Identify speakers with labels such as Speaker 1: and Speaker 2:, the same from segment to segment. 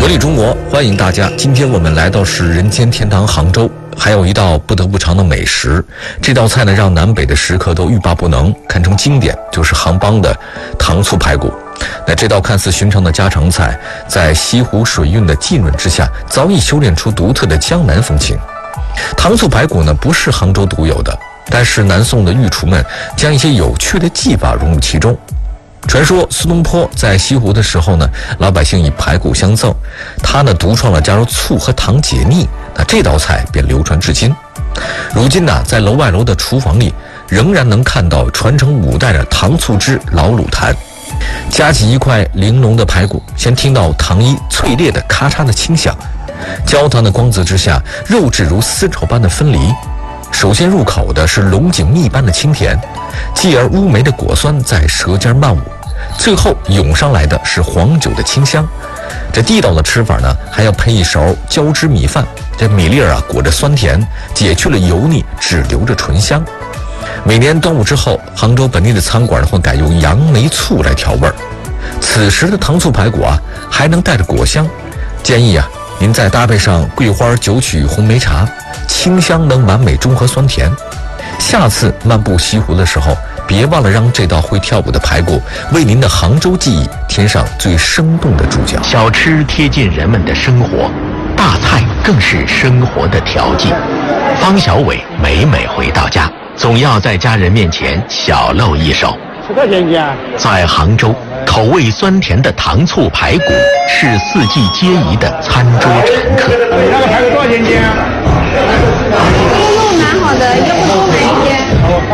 Speaker 1: 文理中国，欢迎大家。今天我们来到是人间天堂杭州，还有一道不得不尝的美食。这道菜呢，让南北的食客都欲罢不能，堪称经典，就是杭帮的糖醋排骨。那这道看似寻常的家常菜，在西湖水韵的浸润之下，早已修炼出独特的江南风情。糖醋排骨呢，不是杭州独有的，但是南宋的御厨们将一些有趣的技法融入其中。传说苏东坡在西湖的时候呢，老百姓以排骨相赠，他呢独创了加入醋和糖解腻，那这道菜便流传至今。如今呢，在楼外楼的厨房里，仍然能看到传承5代的糖醋汁老卤坛。夹起一块玲珑的排骨，先听到糖衣脆裂的咔嚓的轻响，焦糖的光泽之下，肉质如丝绸般的分离。首先入口的是龙井蜜般的清甜，继而乌梅的果酸在舌尖漫舞，最后涌上来的是黄酒的清香。这地道的吃法呢，还要配一勺椒汁米饭，这米粒啊裹着酸甜，解去了油腻，只留着醇香。每年端午之后，杭州本地的餐馆会改用杨梅醋来调味儿。此时的糖醋排骨啊，还能带着果香。建议啊，您再搭配上桂花酒曲红梅茶，清香能完美中和酸甜。下次漫步西湖的时候，别忘了让这道会跳舞的排骨为您的杭州记忆添上最生动的注脚。
Speaker 2: 小吃贴近人们的生活，大菜更是生活的调剂。方小伟每回到家，总要在家人面前小露一手。
Speaker 3: 多少钱一斤啊？在
Speaker 2: 杭州，口味酸甜的糖醋排骨是4季皆宜的餐桌常客。
Speaker 3: 你那个排骨多少钱一斤啊？
Speaker 4: 肉蛮好的，要不多买一些。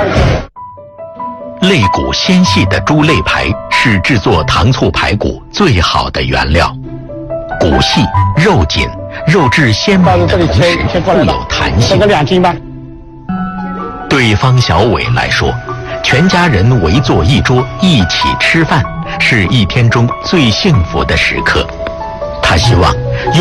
Speaker 2: 肋骨纤细的猪肋排是制作糖醋排骨最好的原料，骨细肉紧，肉质鲜美的同时富有弹性。
Speaker 3: 这个2斤吧。
Speaker 2: 对方小伟来说，全家人围坐一桌一起吃饭，是一天中最幸福的时刻。他希望